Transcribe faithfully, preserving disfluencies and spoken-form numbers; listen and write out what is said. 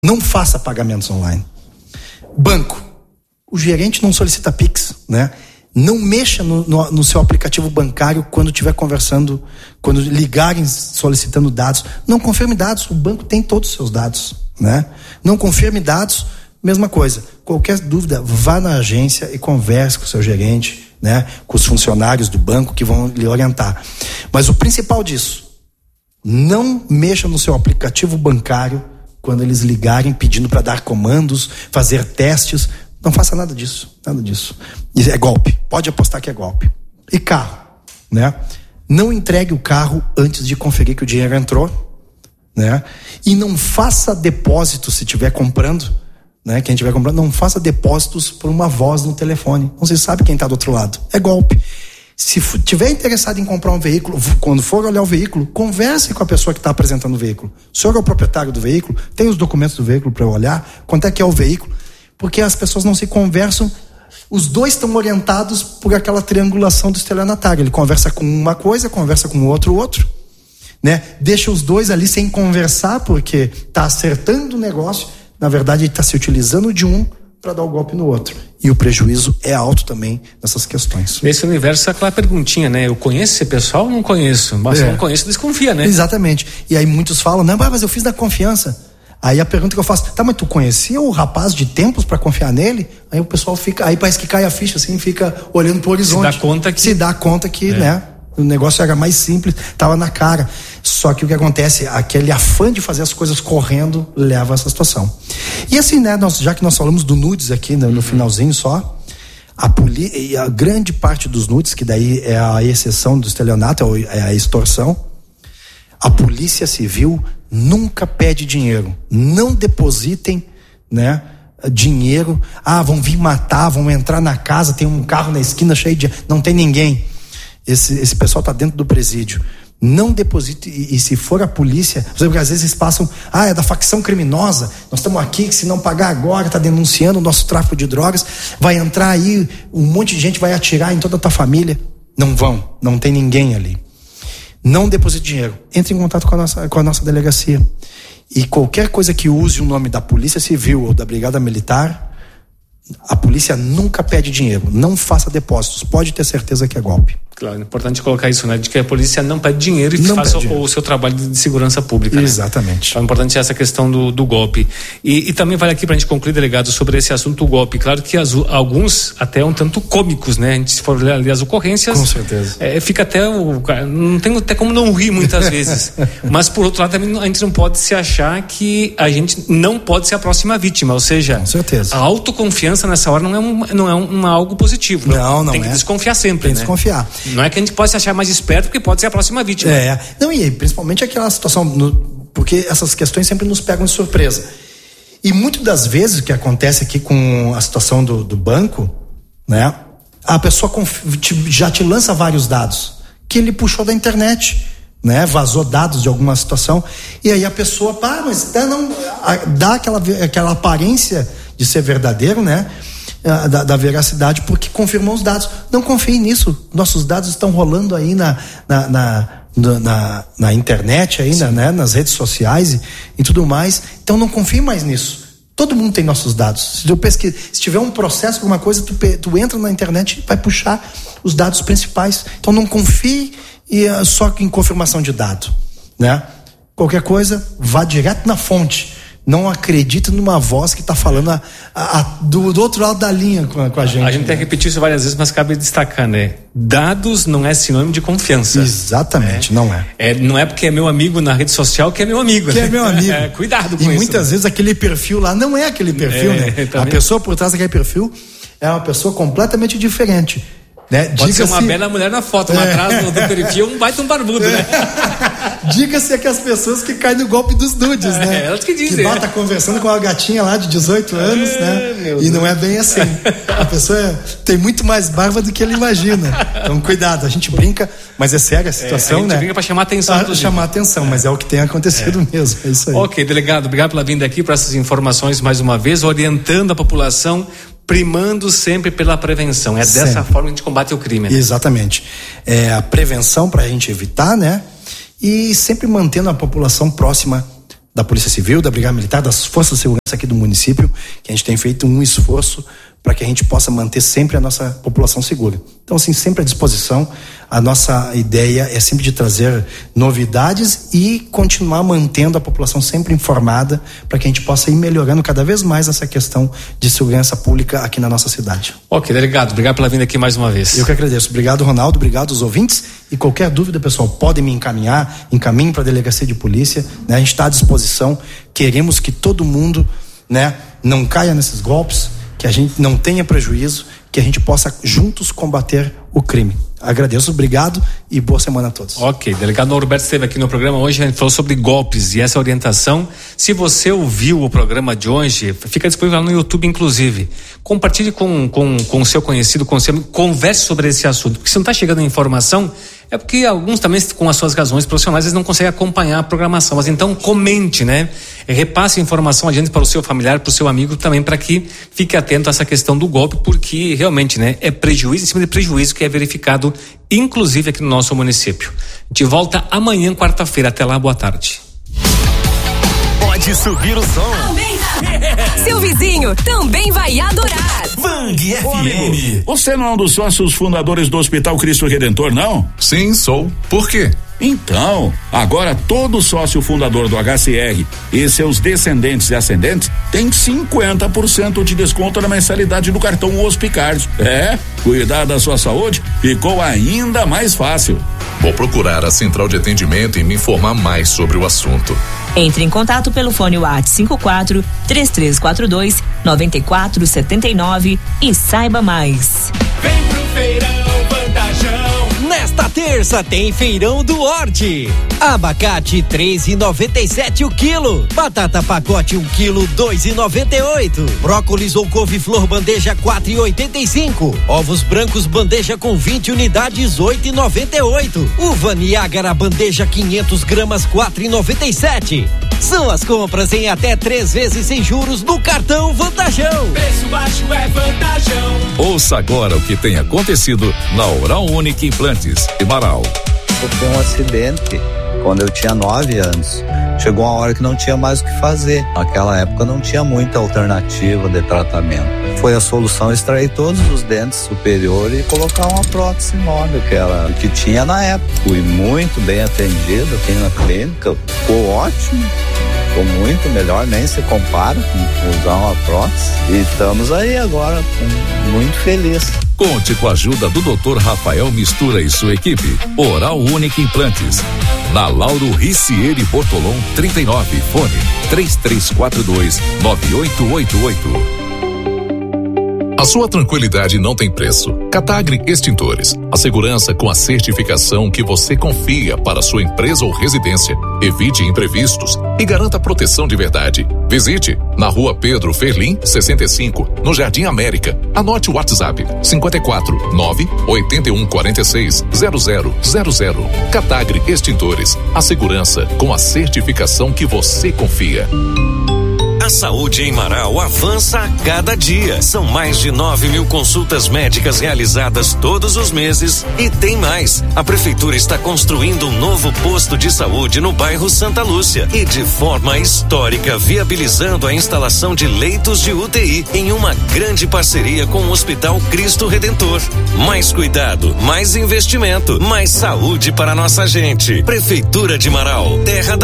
Não faça pagamentos online. Banco. O gerente não solicita Pix, né? Não mexa no, no, no seu aplicativo bancário quando estiver conversando, quando ligarem solicitando dados. Não confirme dados, o banco tem todos os seus dados, né? Não confirme dados, mesma coisa. Qualquer dúvida, vá na agência e converse com o seu gerente, né? Com os funcionários do banco que vão lhe orientar. Mas o principal disso, não mexa no seu aplicativo bancário quando eles ligarem pedindo para dar comandos, fazer testes. Não faça nada disso, nada disso. É golpe, pode apostar que é golpe. E carro, né? Não entregue o carro antes de conferir que o dinheiro entrou, né? E não faça depósitos se estiver comprando, né? Quem estiver comprando, não faça depósitos por uma voz no telefone. Não se sabe quem está do outro lado. É golpe. Se estiver interessado em comprar um veículo, quando for olhar o veículo, converse com a pessoa que está apresentando o veículo. O senhor é o proprietário do veículo, tem os documentos do veículo para olhar, quanto é que é o veículo, porque as pessoas não se conversam, os dois estão orientados por aquela triangulação do estelionatário. Ele conversa com uma coisa, conversa com o outro, outro, né? Deixa os dois ali sem conversar, porque está acertando o negócio, na verdade ele está se utilizando de um para dar o golpe no outro. E o prejuízo é alto também nessas questões. Nesse universo, aquela perguntinha, né? Eu conheço esse pessoal ou não conheço? Mas se é. não conheço, desconfia, né? Exatamente. E aí muitos falam, não, mas eu fiz da confiança. Aí a pergunta que eu faço, tá, mas tu conhecia o rapaz de tempos para confiar nele? Aí o pessoal fica, aí parece que cai a ficha, assim, fica olhando pro horizonte. Se dá conta que... Se dá conta que, é. né? O negócio era mais simples, tava na cara. Só que o que acontece, aquele afã de fazer as coisas correndo leva a essa situação. E assim, né, nós, já que nós falamos do nudes aqui, né, no uhum. finalzinho só, a, poli- a grande parte dos nudes, que daí é a exceção do estelionato, é a extorsão, a Polícia Civil nunca pede dinheiro. Não depositem, né, dinheiro. Ah, vão vir matar, vão entrar na casa, tem um carro na esquina cheio de... Não tem ninguém. Esse, esse pessoal está dentro do presídio. Não deposite, e, e se for a polícia, porque às vezes eles passam, ah, é da facção criminosa, nós estamos aqui, que se não pagar agora, está denunciando o nosso tráfico de drogas, vai entrar aí, um monte de gente vai atirar em toda a tua família. Não vão, não tem ninguém ali. Não deposite dinheiro. Entre em contato com a nossa, com a nossa delegacia. E qualquer coisa que use o nome da Polícia Civil ou da Brigada Militar, a polícia nunca pede dinheiro. Não faça depósitos. Pode ter certeza que é golpe. Claro, é importante colocar isso, né? De que a polícia não pede dinheiro e não faça o, o seu trabalho de segurança pública. Exatamente. Né? Então é importante essa questão do, do golpe. E, e também vale aqui pra gente concluir, delegado, sobre esse assunto do golpe. Claro que as, alguns até um tanto cômicos, né? A gente, se for ler ali as ocorrências... Com certeza. É, fica até... O, não tem até como não rir muitas vezes. Mas, por outro lado, também a gente não pode se achar que a gente não pode ser a próxima vítima. Ou seja... Com certeza. A autoconfiança nessa hora não é, um, não é um, algo positivo. Não, não Tem que é. desconfiar sempre, Tem que né? desconfiar. Não é que a gente possa se achar mais esperto, porque pode ser a próxima vítima. É, não, e principalmente aquela situação, no, porque essas questões sempre nos pegam de surpresa. E muitas das vezes o que acontece aqui com a situação do, do banco, né? A pessoa conf, te, já te lança vários dados que ele puxou da internet, né? Vazou dados de alguma situação, e aí a pessoa, pá, mas dá, não, dá aquela, aquela aparência de ser verdadeiro, né? Da, da veracidade, porque confirmou os dados. Não confie nisso. Nossos dados estão rolando aí na, na, na, na, na internet, aí, na, né, nas redes sociais e, e tudo mais. Então não confie mais nisso. Todo mundo tem nossos dados. Se, eu pesquis, se tiver um processo, alguma coisa, tu, tu entra na internet e vai puxar os dados principais. Então não confie e, uh, só em confirmação de dado, né? Qualquer coisa, vá direto na fonte. Não acredita numa voz que está falando a, a, a, do, do outro lado da linha com a, com a gente. A gente né? tem que repetir isso várias vezes, mas cabe destacar, né? Dados não é sinônimo de confiança. Exatamente, é. não é. é. Não é porque é meu amigo na rede social que é meu amigo. Que né? é meu amigo. É, cuidado com e isso. E muitas né? vezes aquele perfil lá não é aquele perfil, é, né? A pessoa por trás daquele perfil é uma pessoa completamente diferente. Né? Pode ser uma bela mulher na foto, mas é. atrás do, do perfil um baita um barbudo, é. né? Diga-se que as pessoas que caem no golpe dos nudes, é, né? Elas que dizem. Que bata conversando com uma gatinha lá de dezoito anos, é, né? E não é bem assim. A pessoa é, tem muito mais barba do que ele imagina. Então, cuidado, a gente brinca, mas é séria a situação, né? É, a gente né? brinca pra chamar atenção. Pra chamar atenção, é. mas é o que tem acontecido é. mesmo, é isso aí. Ok, delegado, obrigado pela vinda aqui, por essas informações mais uma vez, orientando a população, primando sempre pela prevenção. É sempre. Dessa forma que a gente combate o crime. Né? Exatamente. É a prevenção para a gente evitar, né? E sempre mantendo a população próxima da Polícia Civil, da Brigada Militar, das Forças de Segurança aqui do município, que a gente tem feito um esforço para que a gente possa manter sempre a nossa população segura. Então, assim, sempre à disposição. A nossa ideia é sempre de trazer novidades e continuar mantendo a população sempre informada para que a gente possa ir melhorando cada vez mais essa questão de segurança pública aqui na nossa cidade. Ok, delegado, obrigado pela vinda aqui mais uma vez. Eu que agradeço. Obrigado, Ronaldo, obrigado aos ouvintes, e qualquer dúvida, pessoal, podem me encaminhar, encaminhem para a Delegacia de Polícia, né? A gente está à disposição, queremos que todo mundo, né, não caia nesses golpes, que a gente não tenha prejuízo, que a gente possa juntos combater o crime. Agradeço, obrigado e boa semana a todos. Ok, delegado Norberto esteve aqui no programa hoje, a gente falou sobre golpes e essa orientação. Se você ouviu o programa de hoje, fica disponível lá no YouTube, inclusive. Compartilhe com com com o seu conhecido, com o seu amigo, converse sobre esse assunto, porque se não está chegando a informação, é porque alguns também, com as suas razões profissionais, eles não conseguem acompanhar a programação. Mas então comente, né? Repasse a informação adiante para o seu familiar, para o seu amigo também, para que fique atento a essa questão do golpe, porque realmente, né, é prejuízo em cima de prejuízo que é verificado, inclusive aqui no nosso município. De volta amanhã, quarta-feira. Até lá, boa tarde. Pode subir o som. Seu vizinho também vai adorar. Vang F M. Ô, amigo, você não é um dos sócios fundadores do Hospital Cristo Redentor, não? Sim, sou. Por quê? Então, agora todo sócio fundador do H C R e seus descendentes e ascendentes tem cinquenta por cento de desconto na mensalidade do cartão Hospicard. É, cuidar da sua saúde ficou ainda mais fácil. Vou procurar a central de atendimento e me informar mais sobre o assunto. Entre em contato pelo fone WhatsApp cinco quatro, três três quatro dois, nove quatro sete nove e saiba mais. Vem pro feirão Vantajão. Nesta terça tem feirão do Horti. Abacate três e noventa e sete o quilo. Batata pacote um quilo dois e noventa e oito. Brócolis ou couve-flor bandeja quatro e oitenta e cinco. Ovos brancos bandeja com vinte unidades oito e noventa e oito. Uva Niágara bandeja quinhentas gramas quatro e noventa e sete. São as compras em até três vezes sem juros no cartão Vantajão. Preço baixo é Vantajão. Ouça agora o que tem acontecido na Oral Unique Implantes de Marau. Sofri um acidente quando eu tinha nove anos. Chegou uma hora que não tinha mais o que fazer. Naquela época não tinha muita alternativa de tratamento. Foi a solução extrair todos os dentes superiores e colocar uma prótese móvel, que era o que tinha na época. Fui muito bem atendido aqui na clínica, ficou ótimo. Ficou muito melhor, nem se compara com usar uma prótese. E estamos aí agora, muito felizes. Conte com a ajuda do doutor Rafael Mistura e sua equipe. Oral Unique Implantes. Na Lauro Ricieri Bortolom trinta e nove, fone três três quatro dois, nove oito oito oito. A sua tranquilidade não tem preço. Catagri Extintores. A segurança com a certificação que você confia para sua empresa ou residência. Evite imprevistos e garanta proteção de verdade. Visite na Rua Pedro Ferlim, sessenta e cinco, no Jardim América. Anote o WhatsApp cinco quatro nove, oito um quatro seis, zero zero zero zero. Catagri Extintores. A segurança com a certificação que você confia. A saúde em Marau avança a cada dia. São mais de nove mil consultas médicas realizadas todos os meses e tem mais. A prefeitura está construindo um novo posto de saúde no bairro Santa Lúcia e de forma histórica viabilizando a instalação de leitos de U T I em uma grande parceria com o Hospital Cristo Redentor. Mais cuidado, mais investimento, mais saúde para nossa gente. Prefeitura de Marau, terra da